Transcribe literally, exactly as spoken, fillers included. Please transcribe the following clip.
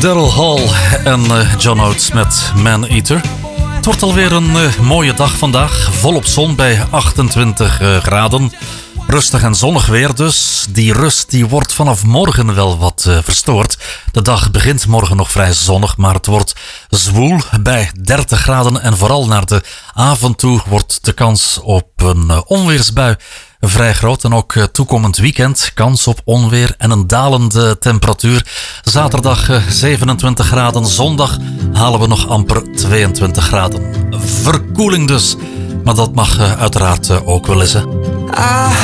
Daryl Hall en uh, John Oates met Man Eater. Het wordt alweer een uh, mooie dag vandaag. Volop zon bij achtentwintig uh, graden. Rustig en zonnig weer dus. Die rust die wordt vanaf morgen wel wat uh, verstoord. De dag begint morgen nog vrij zonnig, maar het wordt zwoel bij dertig graden. En vooral naar de avond toe wordt de kans op een uh, onweersbui vrij groot. En ook uh, toekomend weekend kans op onweer en een dalende temperatuur. Zaterdag uh, zevenentwintig graden, zondag halen we nog amper tweeëntwintig graden. Verkoeling dus, maar dat mag uh, uiteraard uh, ook wel eens. Hè.